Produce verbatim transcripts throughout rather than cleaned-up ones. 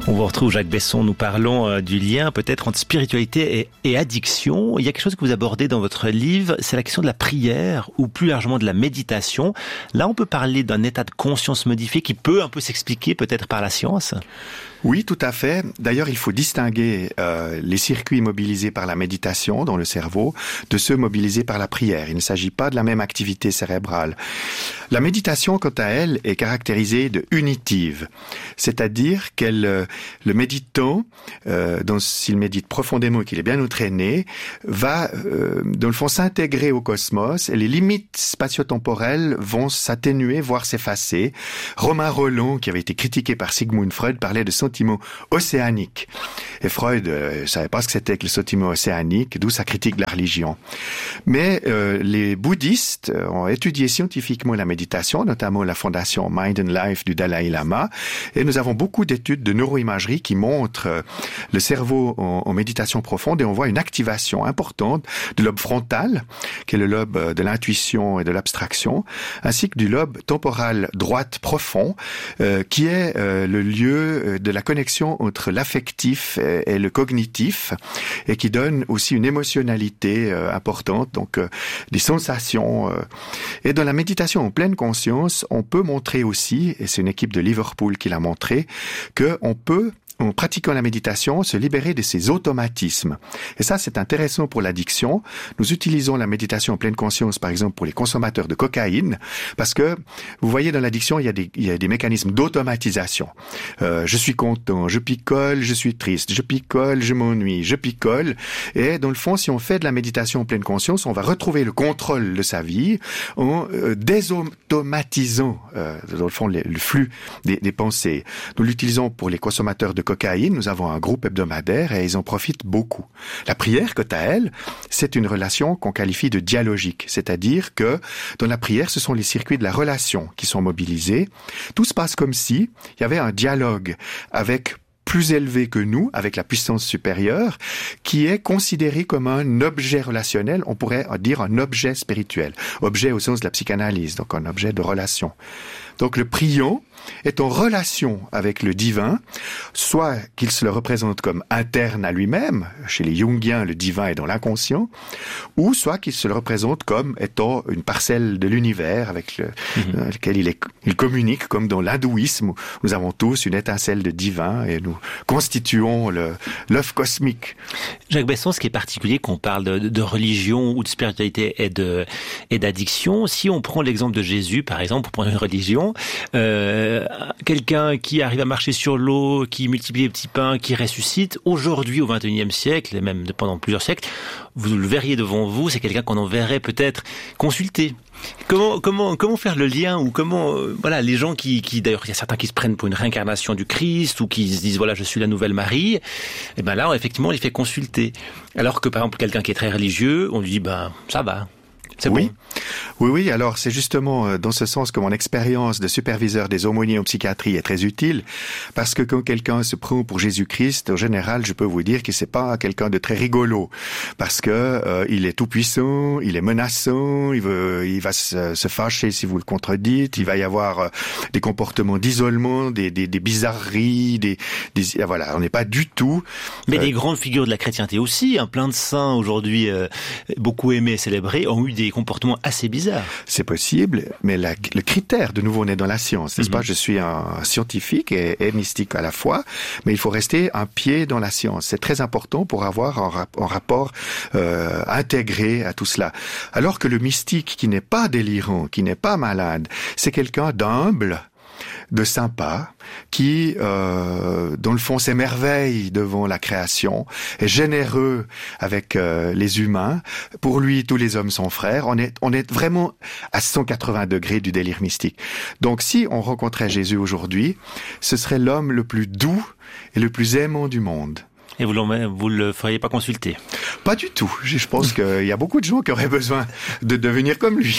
On vous retrouve, Jacques Besson. Nous parlons euh, du lien peut-être entre spiritualité et, et addiction. Il y a quelque chose que vous abordez dans votre livre, c'est la question de la prière ou plus largement de la méditation. Là, on peut parler d'un état de conscience modifié qui peut un peu s'expliquer peut-être par la science. Oui, tout à fait. D'ailleurs, il faut distinguer euh, les circuits mobilisés par la méditation dans le cerveau de ceux mobilisés par la prière. Il ne s'agit pas de la même activité cérébrale. La méditation, quant à elle, est caractérisée de unitive, c'est-à-dire qu'elle, euh, le méditant, euh, donc s'il médite profondément et qu'il est bien entraîné, va, euh, dans le fond, s'intégrer au cosmos et les limites spatio-temporelles vont s'atténuer, voire s'effacer. Romain Rolland, qui avait été critiqué par Sigmund Freud, parlait de sentiment océanique. Et Freud ne euh, savait pas ce que c'était que le sentiment océanique, d'où sa critique de la religion. Mais euh, les bouddhistes ont étudié scientifiquement la méditation, notamment la fondation Mind and Life du Dalai Lama, et nous avons beaucoup d'études de neuroimagerie qui montrent euh, le cerveau en, en méditation profonde, et on voit une activation importante du lobe frontal, qui est le lobe de l'intuition et de l'abstraction, ainsi que du lobe temporal droite profond, euh, qui est euh, le lieu de la connexion entre l'affectif et le cognitif, et qui donne aussi une émotionnalité euh, importante, donc euh, des sensations. Euh. Et dans la méditation en pleine conscience, on peut montrer aussi, et c'est une équipe de Liverpool qui l'a montré, qu'on peut, en pratiquant la méditation, se libérer de ces automatismes. Et ça, c'est intéressant pour l'addiction. Nous utilisons la méditation en pleine conscience, par exemple, pour les consommateurs de cocaïne, parce que, vous voyez, dans l'addiction, il y a des, il y a des mécanismes d'automatisation. Euh, je suis content, je picole, je suis triste, je picole, je m'ennuie, je picole. Et dans le fond, si on fait de la méditation en pleine conscience, on va retrouver le contrôle de sa vie en euh, désautomatisant, euh, dans le fond, le, le flux des, des pensées. Nous l'utilisons pour les consommateurs de cocaïne, nous avons un groupe hebdomadaire et ils en profitent beaucoup. La prière, quant à elle, c'est une relation qu'on qualifie de dialogique, c'est-à-dire que dans la prière, ce sont les circuits de la relation qui sont mobilisés. Tout se passe comme si il y avait un dialogue avec plus élevé que nous, avec la puissance supérieure, qui est considéré comme un objet relationnel, on pourrait dire un objet spirituel. Objet au sens de la psychanalyse, donc un objet de relation. Donc le priant est en relation avec le divin, soit qu'il se le représente comme interne à lui-même, chez les Jungiens, le divin est dans l'inconscient, ou soit qu'il se le représente comme étant une parcelle de l'univers avec le, mmh. euh, lequel il, est, il communique, comme dans l'hindouisme, où nous avons tous une étincelle de divin et nous constituons le, l'œuf cosmique. Jacques Besson, ce qui est particulier, qu'on parle de, de religion ou de spiritualité et, de, et d'addiction, si on prend l'exemple de Jésus, par exemple, pour prendre une religion, euh, quelqu'un qui arrive à marcher sur l'eau, qui multiplie les petits pains, qui ressuscite, aujourd'hui au vingt et unième siècle, et même pendant plusieurs siècles, vous le verriez devant vous, c'est quelqu'un qu'on en verrait peut-être consulter. Comment comment comment faire le lien, ou comment euh, voilà, les gens qui qui d'ailleurs il y a certains qui se prennent pour une réincarnation du Christ, ou qui se disent voilà, je suis la nouvelle Marie, et ben là effectivement on les fait consulter, alors que par exemple quelqu'un qui est très religieux, on lui dit ben ça va. C'est oui. Bon. Oui, oui. Alors, c'est justement dans ce sens que mon expérience de superviseur des aumôniers en psychiatrie est très utile, parce que quand quelqu'un se prend pour Jésus-Christ, en général, je peux vous dire que c'est pas quelqu'un de très rigolo, parce que euh, il est tout puissant, il est menaçant, il veut, il va se, se fâcher si vous le contredites, il va y avoir euh, des comportements d'isolement, des, des, des bizarreries, des, des, voilà, on n'est pas du tout. Mais euh, des grandes figures de la chrétienté aussi, hein, plein de saints aujourd'hui, euh, beaucoup aimés et célébrés, ont eu des comportements assez bizarres. C'est possible, mais la, le critère, de nouveau, on est dans la science, n'est-ce mm-hmm. pas? Je suis un scientifique et, et mystique à la fois, mais il faut rester un pied dans la science. C'est très important pour avoir un, rap, un rapport euh, intégré à tout cela. Alors que le mystique, qui n'est pas délirant, qui n'est pas malade, c'est quelqu'un d'humble, de sympa, qui, euh, dans le fond, s'émerveille devant la création, est généreux avec euh, les humains. Pour lui, tous les hommes sont frères. On est, on est vraiment à cent quatre-vingts degrés du délire mystique. Donc, si on rencontrait Jésus aujourd'hui, ce serait l'homme le plus doux et le plus aimant du monde. Et vous ne vous le feriez pas consulter? Pas du tout. Je pense qu'il y a beaucoup de gens qui auraient besoin de devenir comme lui.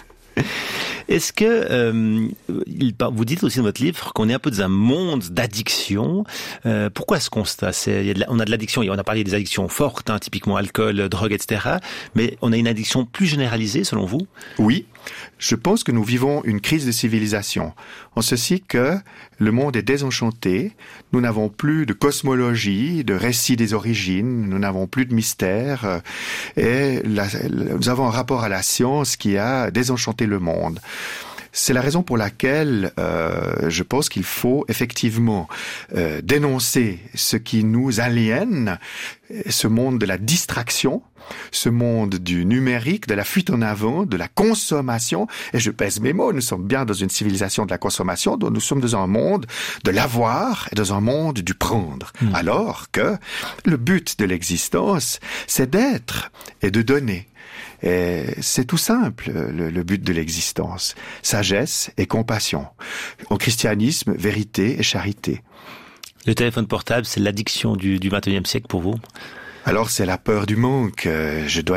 Est-ce que euh, vous dites aussi dans votre livre qu'on est un peu dans un monde d'addiction? Euh, pourquoi ce constat? C'est, il y a de la, on a de l'addiction, on a parlé des addictions fortes, hein, typiquement alcool, drogue, et cetera. Mais on a une addiction plus généralisée, selon vous? Oui. Je pense que nous vivons une crise de civilisation, en ceci que le monde est désenchanté, nous n'avons plus de cosmologie, de récit des origines, nous n'avons plus de mystère, et la, nous avons un rapport à la science qui a désenchanté le monde. C'est la raison pour laquelle euh, je pense qu'il faut effectivement euh, dénoncer ce qui nous aliène, ce monde de la distraction, ce monde du numérique, de la fuite en avant, de la consommation. Et je pèse mes mots, nous sommes bien dans une civilisation de la consommation, dont nous sommes dans un monde de l'avoir et dans un monde du prendre. Mmh. Alors que le but de l'existence, c'est d'être et de donner. Et c'est tout simple, le, le but de l'existence. Sagesse et compassion. Au christianisme, vérité et charité. Le téléphone portable, c'est l'addiction du, du vingt et unième siècle pour vous ? Alors c'est la peur du manque. Je dois